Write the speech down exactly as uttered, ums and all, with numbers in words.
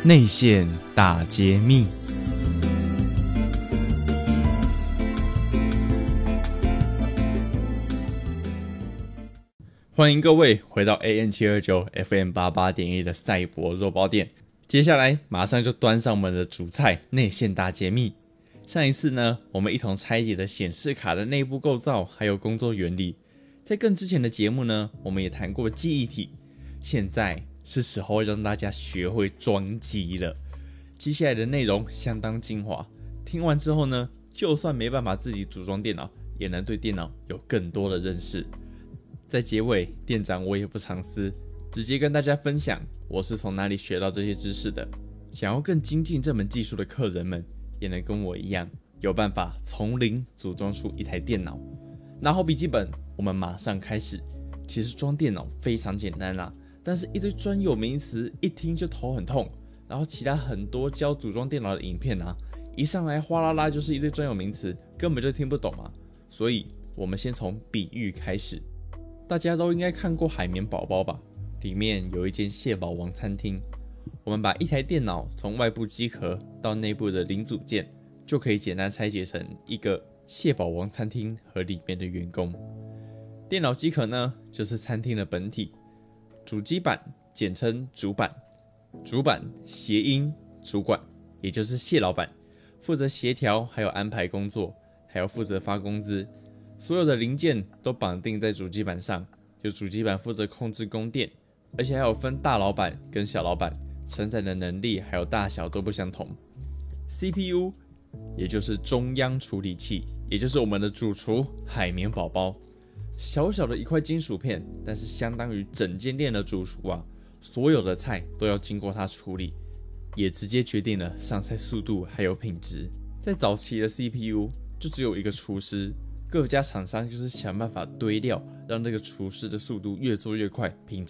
内线大揭秘。欢迎各位回到 A M 七二九 F M 八十八点一 的赛博肉包店。接下来马上就端上我们的主菜内线大揭秘。上一次呢，我们一同拆解了显示卡的内部构造还有工作原理。在更之前的节目呢，我们也谈过记忆体。现在是时候让大家学会装机了。接下来的内容相当精华，听完之后呢，就算没办法自己组装电脑，也能对电脑有更多的认识。在结尾，店长我也不藏私，直接跟大家分享我是从哪里学到这些知识的。想要更精进这门技术的客人们，也能跟我一样有办法从零组装出一台电脑。拿好笔记本，我们马上开始。其实装电脑非常简单啦，但是一堆专有名词一听就头很痛，然后其他很多教组装电脑的影片啊，一上来哗啦啦就是一堆专有名词，根本就听不懂啊。所以我们先从比喻开始。大家都应该看过海绵宝宝吧？里面有一间蟹堡王餐厅。我们把一台电脑从外部机壳到内部的零组件，就可以简单拆解成一个蟹堡王餐厅和里面的员工。电脑机壳呢，就是餐厅的本体。主机板简称主板，主板谐音主管，也就是蟹老板，负责协调还有安排工作，还要负责发工资。所有的零件都绑定在主机板上，就主机板负责控制供电，而且还有分大老板跟小老板，承载的能力还有大小都不相同。C P U 也就是中央处理器，也就是我们的主厨海绵宝宝。小小的一块金属片，但是相当于整间店的主厨啊，所有的菜都要经过他处理，也直接决定了上菜速度还有品质。在早期的 C P U 就只有一个厨师，各家厂商就是想办法堆料，让这个厨师的速度越做越快，品质